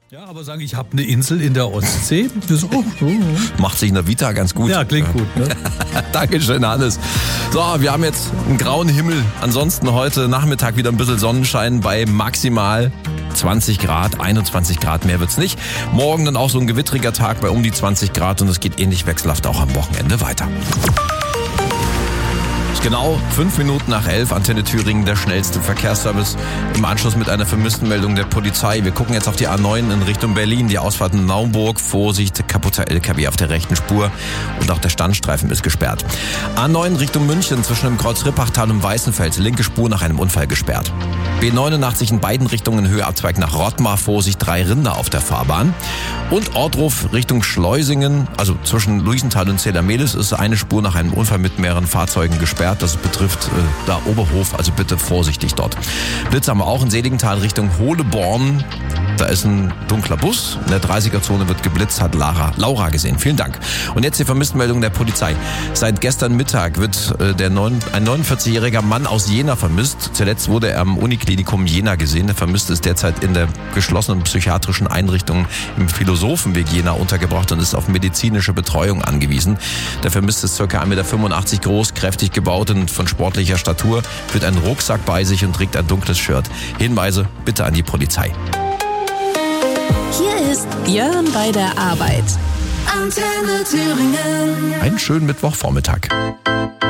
Ja, aber sagen, ich habe eine Insel in der Ostsee. Das ist auch so. Macht sich in der Vita ganz gut. Ja, klingt gut. Ne? Dankeschön, Hannes. So, wir haben jetzt einen grauen Himmel. Ansonsten heute Nachmittag wieder ein bisschen Sonnenschein bei maximal 20 Grad, 21 Grad, mehr wird's nicht. Morgen dann auch so ein gewittriger Tag bei um die 20 Grad und es geht ähnlich wechselhaft auch am Wochenende weiter. Genau 5 Minuten nach 11, Antenne Thüringen, der schnellste Verkehrsservice. Im Anschluss mit einer Vermisstenmeldung der Polizei. Wir gucken jetzt auf die A9 in Richtung Berlin, die Ausfahrt in Naumburg. Vorsicht, kaputter LKW auf der rechten Spur und auch der Standstreifen ist gesperrt. A9 Richtung München zwischen dem Kreuz Rippachtal und Weißenfels, linke Spur nach einem Unfall gesperrt. B89 in beiden Richtungen Höheabzweig nach Rottmar, Vorsicht, 3 Rinder auf der Fahrbahn. Und Ortruf Richtung Schleusingen, also zwischen Luisenthal und Zedermelis, ist eine Spur nach einem Unfall mit mehreren Fahrzeugen gesperrt. Das betrifft da Oberhof, also bitte vorsichtig dort. Blitz haben wir auch in Seligenthal Richtung Hohleborn. Da ist ein dunkler Bus. In der 30er-Zone wird geblitzt, hat Laura gesehen. Vielen Dank. Und jetzt die Vermisstenmeldung der Polizei. Seit gestern Mittag wird ein 49-jähriger Mann aus Jena vermisst. Zuletzt wurde er am Uniklinikum Jena gesehen. Der Vermisste ist derzeit in der geschlossenen psychiatrischen Einrichtung im Philosophenweg Jena untergebracht und ist auf medizinische Betreuung angewiesen. Der Vermisste ist ca. 1,85 Meter groß, kräftig gebaut und von sportlicher Statur, führt einen Rucksack bei sich und trägt ein dunkles Shirt. Hinweise bitte an die Polizei. Hier ist Björn bei der Arbeit. Antenne Thüringen. Einen schönen Mittwochvormittag.